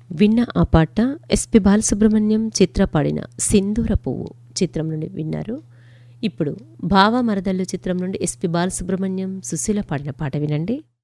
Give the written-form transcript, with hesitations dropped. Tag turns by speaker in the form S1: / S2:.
S1: విన్న ఆ పాట ఎస్పి బాలసుబ్రహ్మణ్యం చిత్ర పాడిన సింధూర పువ్వు చిత్రం నుండి విన్నారు. ఇప్పుడు భావ మరదళ్ళు చిత్రం నుండి ఎస్పి బాలసుబ్రహ్మణ్యం సుశీల పాడిన పాట వినండి.